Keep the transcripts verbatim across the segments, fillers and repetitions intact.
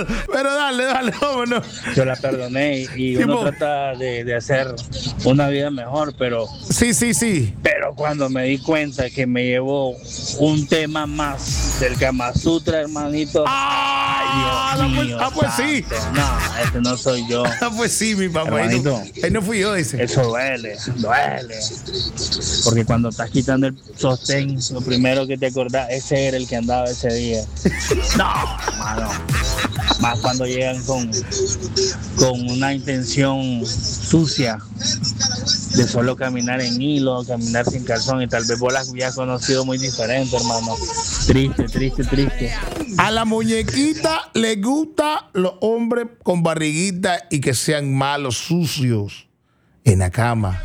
pero dale, dale, vámonos. Yo la perdoné y, y uno Tipo, trata de, de hacer una vida mejor, pero sí, sí, sí. pero cuando me di cuenta que me llevó un tema más del Kama Sutra, hermanito. Ah, Ay, Dios pues, mío, ah, pues sí. santo. No, este no soy yo. Ah, pues sí, mi papá. Ahí no, ahí no fui yo, dice. Eso duele, duele. Porque cuando estás quitando el sostén, lo primero que te acordás, ese era el que andaba ese día. No, hermano. Más cuando llegan con, con una intención sucia de solo caminar en hilo, caminar sin calzón, y tal vez vos las hubieras conocido muy diferente, hermano. Triste, triste, triste. A la muñequita le gusta los hombres con barriguita y que sean malos, sucios en la cama.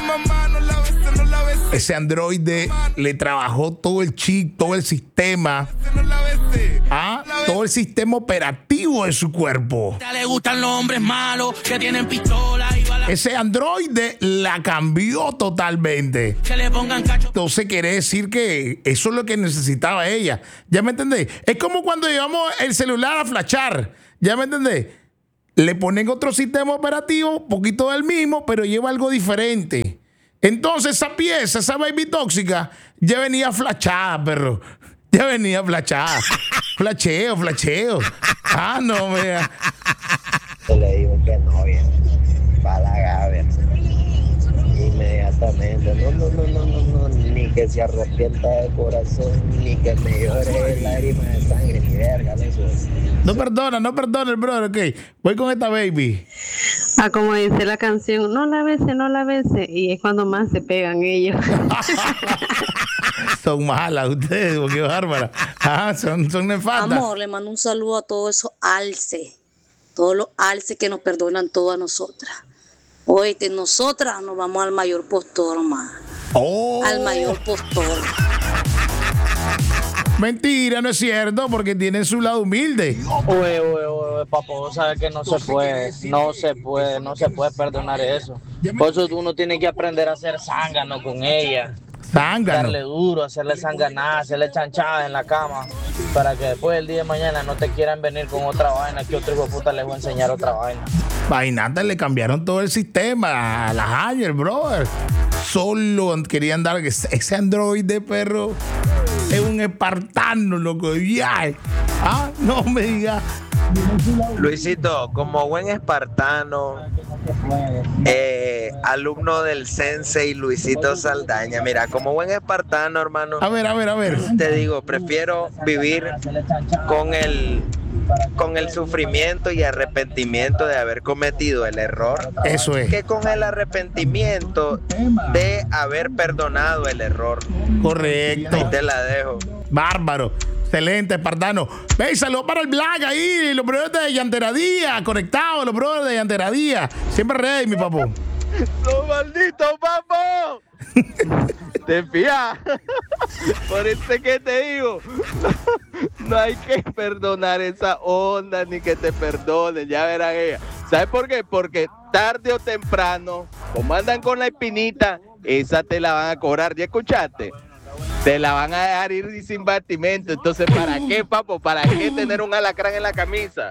Ese androide le trabajó todo el chip, todo el sistema, ¿ah? todo el sistema operativo de su cuerpo. Le gustan los hombres malos que tienen pistola y balas. Ese androide la cambió totalmente. Que le pongan cacho. Entonces quiere decir que eso es lo que necesitaba ella. ¿Ya me entendés? Es como cuando llevamos el celular a flashar. ¿Ya me entendés? Le ponen otro sistema operativo, poquito del mismo, pero lleva algo diferente. Entonces esa pieza, esa baby tóxica, ya venía flashada, perro. Ya venía flashada. Flasheo, flasheo. Ah, no, vea. Yo le digo que no, bien. Para la Gaber. Inmediatamente. No, no, no, no, no, no. Ni que se arrepienta de corazón, ni que me llore lágrimas de sangre, ni verga, eso es. No perdona, no perdona el brother, ok. Voy con esta baby. Ah, como dice la canción, no la bese, no la bese. Y es cuando más se pegan ellos. Son malas ustedes, porque bárbara. Ah, son, son nefastas. Amor, le mando un saludo a todos esos alce. Todos los alce que nos perdonan todo a nosotras. Oíste, nosotras nos vamos al mayor postor, más. Oh. Al mayor postor. Mentira, no es cierto, porque tienen su lado humilde. Uy, uy, uy, papá, vos sabes que no se puede, no se puede, no se puede perdonar eso. Por eso uno tiene que aprender a ser zángano con ella. Zángano. Darle duro, hacerle zanganada, hacerle chanchada en la cama, para que después del día de mañana no te quieran venir con otra vaina, que otro hijo de puta les voy a enseñar otra vaina. Vainata, le cambiaron todo el sistema a las Hayer, brother. Solo querían dar ese androide, perro. Es un espartano, loco, de viaje. Ah, no me digas. Luisito, como buen espartano, eh, alumno del sensei Luisito Saldaña, mira, como buen espartano, hermano. A ver, a ver, a ver. Te digo, prefiero vivir con el con el sufrimiento y arrepentimiento de haber cometido el error. Eso es. Que con el arrepentimiento de haber perdonado el error. Correcto. Ahí te la dejo. Bárbaro. Excelente, espartano. Ve, saludos para el Black ahí, los brothers de Llanteradía, conectados, los brothers de Llanteradía. Siempre ready, mi papo. ¡Los malditos, papo! ¿Te fías? Por eso que te digo, no hay que perdonar esa onda ni que te perdonen, ya verán ella. ¿Sabes por qué? Porque tarde o temprano, como andan con la espinita, esa te la van a cobrar, ¿ya escuchaste? Te la van a dejar ir sin batimento. Entonces, ¿para qué, papo? ¿Para qué tener un alacrán en la camisa?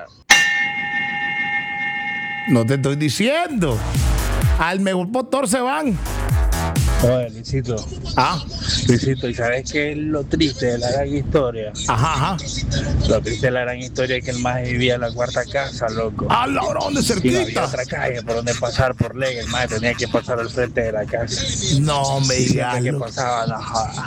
No te estoy diciendo. Al mejor postor se van. Oye, Luisito. Ah. Luisito, ¿y sabes qué es lo triste de la gran historia? Ajá, ajá. Lo triste de la gran historia es que el más vivía en la cuarta casa, loco. A la hora donde cerquita. Y no había otra calle por donde pasar por ley. El más tenía que pasar al frente de la casa. No me digas. que pasaba, no,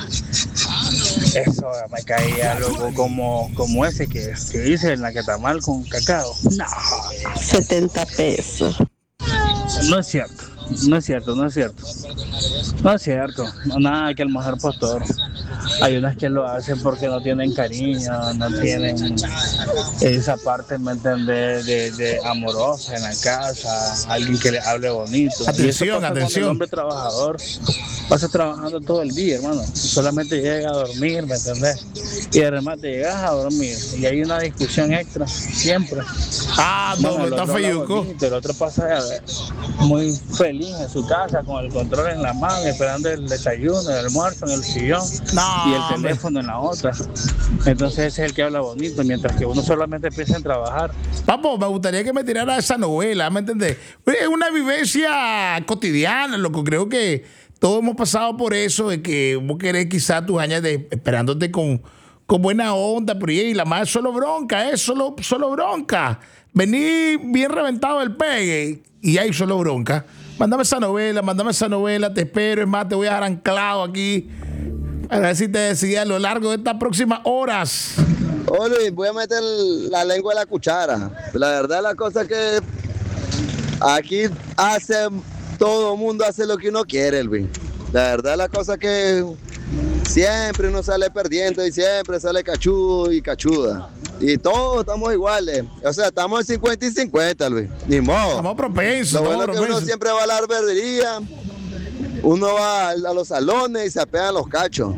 eso me caía, loco, como, como ese que, que dice en la que está mal con cacao. No. setenta pesos. No es cierto. No es cierto, no es cierto. No es cierto. No, nada que el mejor postor. Hay unas que lo hacen porque no tienen cariño, no tienen esa parte, ¿me entendés? De, de amorosa en la casa, alguien que le hable bonito. Atención, atención. El hombre trabajador pasa trabajando todo el día, hermano. Solamente llega a dormir, ¿me entendés? Y además te llegas a dormir y hay una discusión extra, siempre. Ah, no, no está feyuco. El otro pasa muy feliz en su casa con el control en la mano, esperando el desayuno, el almuerzo en el sillón. No, y el teléfono en la otra. Entonces ese es el que habla bonito, mientras que uno solamente piensa en trabajar. Papo, me gustaría que me tirara esa novela, ¿me entendés? Es una vivencia cotidiana, loco. Creo que todos hemos pasado por eso, de que vos querés quizás tus años de, esperándote con, con buena onda, pero y la más es solo bronca, es solo, solo bronca. Vení bien reventado el pegue y hay solo bronca. Mándame esa novela, mándame esa novela, te espero. Es más, te voy a dejar anclado aquí. A ver si te decía a lo largo de estas próximas horas. Oye, voy a meter la lengua en la cuchara. La verdad, la cosa que aquí hace, todo el mundo hace lo que uno quiere, Luis. La verdad, la cosa que siempre uno sale perdiendo y siempre sale cachudo y cachuda. Y todos estamos iguales. O sea, estamos en cincuenta y cincuenta, Luis. Ni modo. Estamos propensos. Lo bueno estamos es que uno propensos. siempre va a la barbería, uno va a los salones y se apegan los cachos.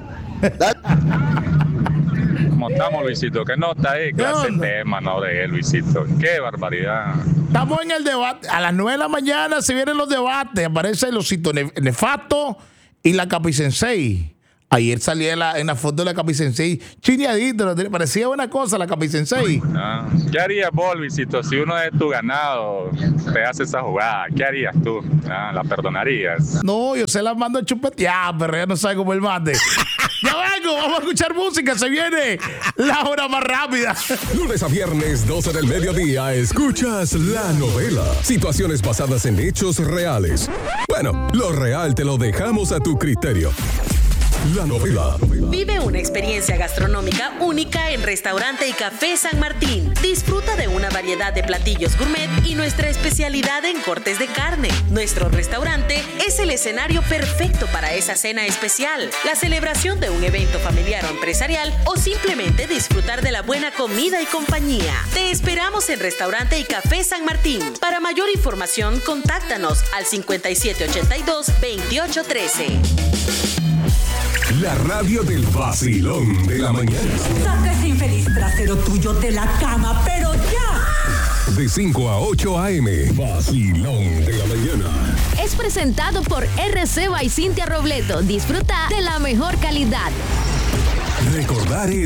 ¿Cómo estamos, Luisito? ¿Qué nota ahí? Clase onda? tema, no de Luisito. ¡Qué barbaridad! Estamos en el debate. A las nueve de la mañana se vienen los debates. Aparece el osito nef- nefasto y la Capi Sensei. Ayer salía en la, en la foto de la Capi Sensei chineadito. ¿No? Parecía buena cosa la Capi Sensei. Ah, ¿qué harías vos, Luisito, si uno de tu ganado te hace esa jugada? ¿Qué harías tú? Ah, ¿la perdonarías? No, yo se la mando a chupetear, pero ya no sabe cómo el mate. Ya vengo, vamos a escuchar música. Se viene la hora más rápida. Lunes a viernes, doce del mediodía, escuchas La Novela. Situaciones basadas en hechos reales. Bueno, lo real te lo dejamos a tu criterio. La Novela. Vive una experiencia gastronómica única en Restaurante y Café San Martín. Disfruta de una variedad de platillos gourmet y nuestra especialidad en cortes de carne. Nuestro restaurante es el escenario perfecto para esa cena especial, la celebración de un evento familiar o empresarial o simplemente disfrutar de la buena comida y compañía. Te esperamos en Restaurante y Café San Martín. Para mayor información, contáctanos al cincuenta y siete ochenta y dos, veintiocho trece. La radio del vacilón de la mañana. Saca ese infeliz trasero tuyo de la cama, pero ya. De cinco a ocho a eme. Vacilón de la mañana. Es presentado por R C by Cintia Robleto. Disfruta de la mejor calidad. Recordar es